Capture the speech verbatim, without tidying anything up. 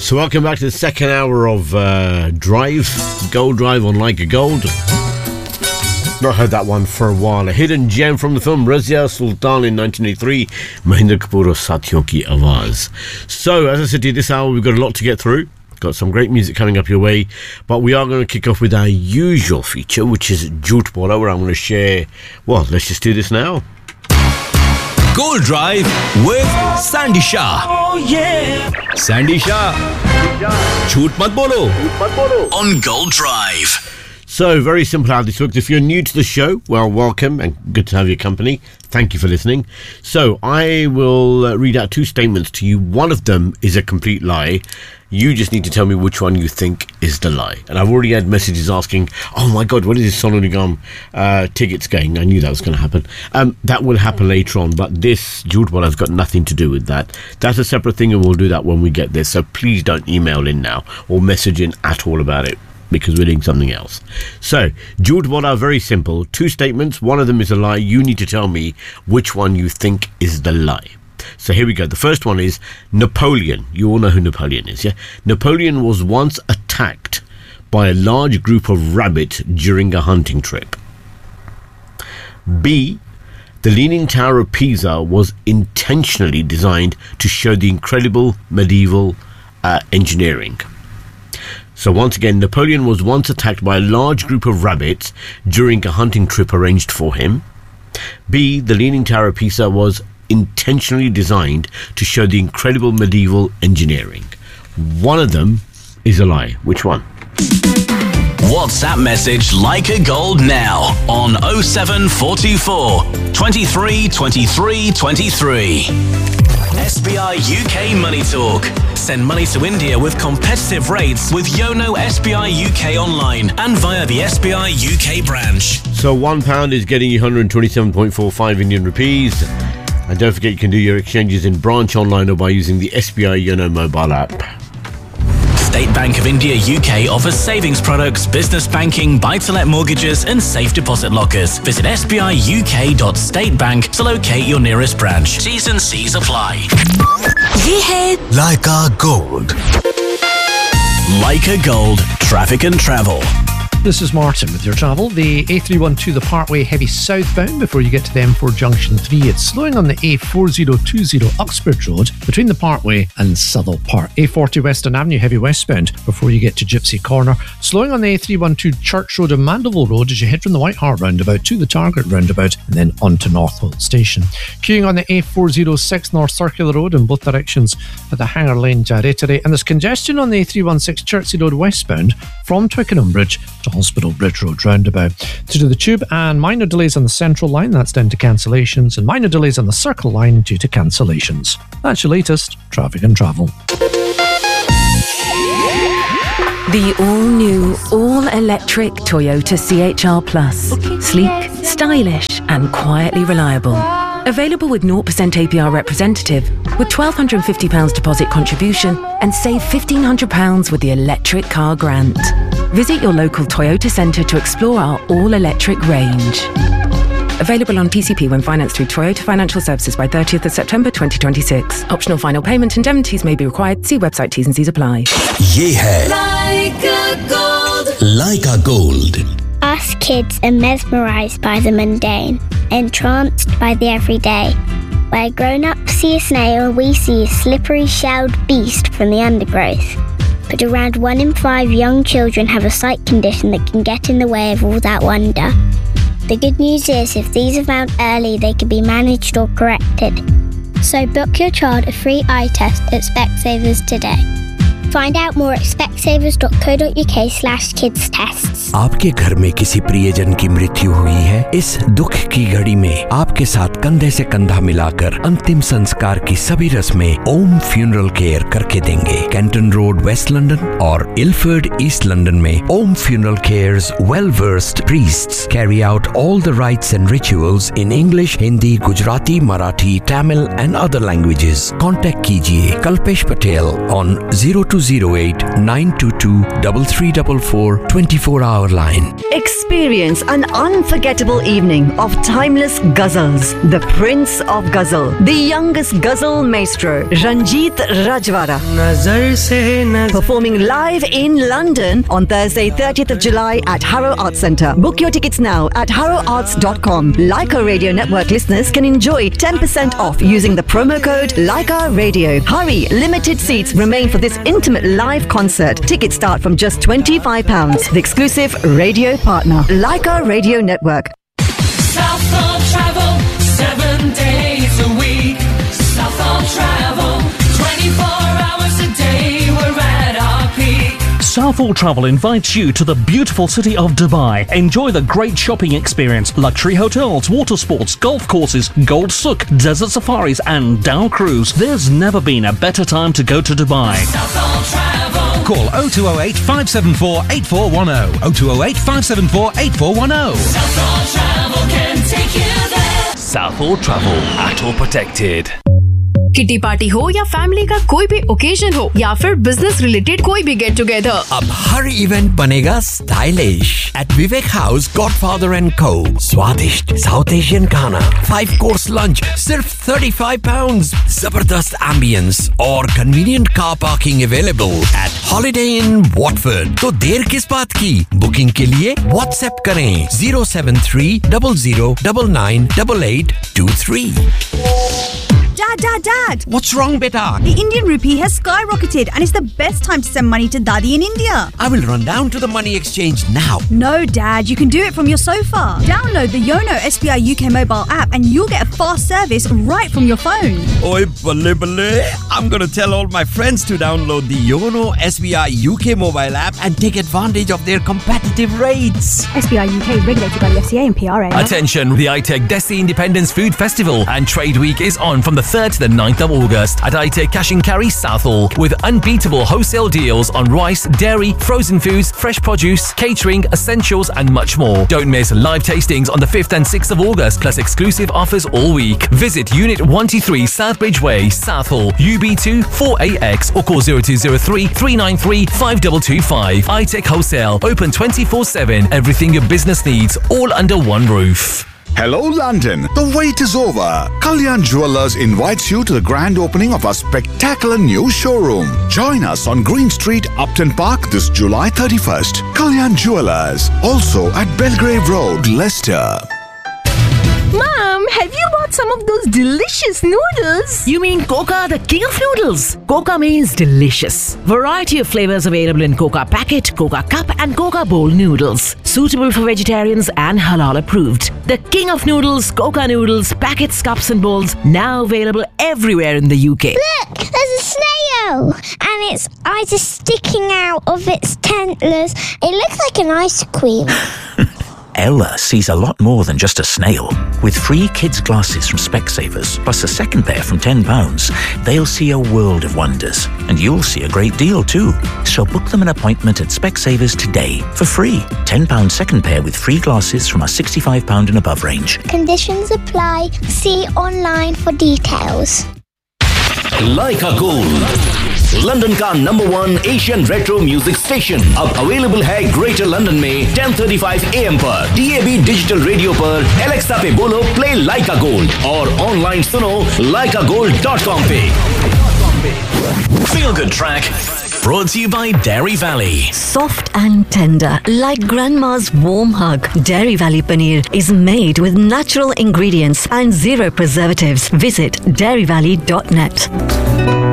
So welcome back to the second hour of uh, Drive, Gold Drive on Like a Gold. Not heard that one for a while. A hidden gem from the film Razia Sultan in nineteen eighty-three. Mahendra Kapoor और साथियों की आवाज. So, as I said to you, this hour we've got a lot to get through. Got some great music coming up your way, but we are going to kick off with our usual feature, which is Jhoot Bola, where I'm going to share. Well, let's just do this now. Gold Drive with Sandy Shah. Oh yeah. Sandy Shah. Jhoot mat bolo. On Gold Drive. So, very simple how this works. If you're new to the show, well, welcome and good to have your company. Thank you for listening. So, I will uh, read out two statements to you. One of them is a complete lie. You just need to tell me which one you think is the lie. And I've already had messages asking, oh my God, what is this Sonu Nigam uh, tickets going? I knew that was going to happen. Um, that will happen later on, but this Jhoot Bola has got nothing to do with that. That's a separate thing and we'll do that when we get there. So please don't email in now or message in at all about it, because we're doing something else. So, Jhoot Bola, very simple. Two statements. One of them is a lie. You need to tell me which one you think is the lie. So here we go. The first one is Napoleon. You all know who Napoleon is, yeah? Napoleon was once attacked by a large group of rabbits during a hunting trip. B. The Leaning Tower of Pisa was intentionally designed to show the incredible medieval uh, engineering. So once again, Napoleon was once attacked by a large group of rabbits during a hunting trip arranged for him. B. The Leaning Tower of Pisa was intentionally designed to show the incredible medieval engineering. One of them is a lie. Which one? WhatsApp message Like a Gold now on oh seven four two four, twenty-three twenty-three twenty-three. S B I U K Money Talk. Send money to India with competitive rates with Yono S B I U K online and via the S B I U K branch. So one pound is getting you one hundred twenty-seven point four five Indian rupees. And don't forget you can do your exchanges in branch online or by using the S B I Yono mobile app. State Bank of India U K offers savings products, business banking, buy-to-let mortgages and safe deposit lockers. Visit s b i u k dot state bank to locate your nearest branch. T's and C's apply. ये है Like a Gold. Like a Gold, traffic and travel. This is Martin with your travel. The A three twelve, the Parkway, heavy southbound before you get to the M four Junction three. It's slowing on the A four oh two oh Uxbridge Road between the Parkway and Southall Park. A forty Western Avenue, heavy westbound before you get to Gypsy Corner. Slowing on the A three twelve Church Road and Mandeville Road as you head from the White Hart roundabout to the Target roundabout and then on to Northolt Station. Queuing on the A four oh six North Circular Road in both directions at the Hanger Lane Jarrettery. And there's congestion on the A three sixteen Chertsey Road westbound from Twickenham Bridge to Hospital Bridge Road roundabout. To do the Tube, and minor delays on the Central Line, that's down to cancellations, and minor delays on the Circle Line due to cancellations. That's your latest traffic and travel. The all-new, all-electric Toyota C H R Plus. Sleek, stylish and quietly reliable. Available with zero percent A P R representative with one thousand two hundred fifty pounds deposit contribution and save one thousand five hundred pounds with the electric car grant. Visit your local Toyota centre to explore our all-electric range. Available on P C P when financed through Toyota Financial Services by thirtieth of September twenty twenty-six. Optional final payment indemnities may be required. See website T's and C's apply. Ye hai Like a Gold. Like a Gold. Us kids are mesmerised by the mundane, entranced by the everyday. Where grown-ups see a snail, we see a slippery shelled beast from the undergrowth. But around one in five young children have a sight condition that can get in the way of all that wonder. The good news is, if these are found early, they can be managed or corrected. So book your child a free eye test at Specsavers today. Find out more at specsavers.co.uk slash kids tests. आपके घर में किसी प्रियजन की मृत्यु हुई है? इस दुख की घड़ी में आपके साथ कंधे से कंधा मिलाकर अंतिम संस्कार की सभी रस्में ओम फ्यूनरल केयर करके देंगे। कैंटन रोड वेस्ट लंदन और इलफर्ड ईस्ट लंदन में ओम funeral cares well versed priests carry out all the rites and rituals in English, Hindi, Gujarati, Marathi, Tamil and other languages. Contact कीजिए Kalpesh Patel on zero two zero eight nine two two three three four four twenty-four hour line. Experience an unforgettable evening of timeless ghazals. The Prince of Ghazal, the youngest ghazal maestro, Ranjit Rajwara, performing live in London on Thursday, thirtieth of July at Harrow Arts Centre. Book your tickets now at harrow arts dot com. Leica Radio Network listeners can enjoy ten percent off using the promo code Leica Radio. Hurry, limited seats remain for this intimate live concert. Tickets start from just twenty-five pounds. The exclusive radio partner, Leica Radio Network. Southall Travel, seven days a week. Southall Travel, twenty-four hours a day. We're at our peak. Southall Travel invites you to the beautiful city of Dubai. Enjoy the great shopping experience, luxury hotels, water sports, golf courses, Gold Souk, desert safaris and Dow Cruise. There's never been a better time to go to Dubai. Southall Travel. Call oh two oh eight, five seven four, eight four one oh. oh two oh eight, five seven four, eight four one oh. Southall Travel can take you there. Southall Travel, at all protected. Kitty party हो या family का कोई भी occasion हो या फिर business related कोई भी गेट टुगेदर, अब हर इवेंट बनेगा stylish eight Vivek house godfather and को। स्वादिष्ट साउथ एशियन खाना, फाइव कोर्स लंच सिर्फ thirty-five pounds, जबरदस्त एम्बियंस और convenient car parking available at holiday in Watford. तो देर किस बात की, बुकिंग के लिए व्हाट्सएप करें zero seven three zero zero nine nine eight eight two three. Dad, Dad, Dad! What's wrong, beta? The Indian rupee has skyrocketed and it's the best time to send money to Daddy in India. I will run down to the money exchange now. No, Dad, you can do it from your sofa. Download the Yono S B I U K mobile app and you'll get a fast service right from your phone. Oi, balle balle. I'm going to tell all my friends to download the Yono S B I U K mobile app and take advantage of their competitive rates. S B I U K regulated by the F C A and P R A. Attention, the I T E C Desi Independence Food Festival and Trade Week is on from the third to the ninth of August at I T E C Cash and Carry Southall with unbeatable wholesale deals on rice, dairy, frozen foods, fresh produce, catering, essentials and much more. Don't miss live tastings on the fifth and sixth of August plus exclusive offers all week. Visit Unit one two three Southbridge Way, Southall, U B two four A X or call zero two zero three three nine three five two two five. I T E C Wholesale, open twenty-four seven. Everything your business needs, all under one roof. Hello London, the wait is over. Kalyan Jewellers invites you to the grand opening of our spectacular new showroom. Join us on Green Street, Upton Park this July thirty-first. Kalyan Jewellers, also at Belgrave Road, Leicester. Mom, have you bought some of those delicious noodles? You mean Coca, the king of noodles? Coca means delicious. Variety of flavors available in Coca Packet, Coca Cup and Coca Bowl noodles. Suitable for vegetarians and halal approved. The king of noodles, Coca noodles, packets, cups and bowls, now available everywhere in the U K. Look, there's a snail and its eyes are sticking out of its antlers. It looks like an ice cream. Ella sees a lot more than just a snail. With free kids' glasses from Specsavers, plus a second pair from ten pounds, they'll see a world of wonders. And you'll see a great deal too. So book them an appointment at Specsavers today for free. ten pounds second pair with free glasses from our sixty-five pounds and above range. Conditions apply. See online for details. Leica Gold, London का number one Asian retro music station अब available है greater London में ten thirty-five A M पर D A B digital radio पर Alexa पे बोलो play लाइका gold और online सुनो लाइका गोल्ड डॉट कॉम पे. Feel Good Track brought to you by Dairy Valley. Soft and tender, like grandma's warm hug. Dairy Valley Paneer is made with natural ingredients and zero preservatives. Visit dairy valley dot net.